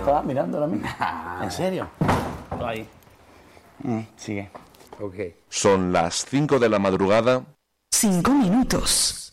estaba mirando ahora mismo. ¿En serio? Ahí. Sigue. Ok. Son las 5 de la madrugada. 5 minutos.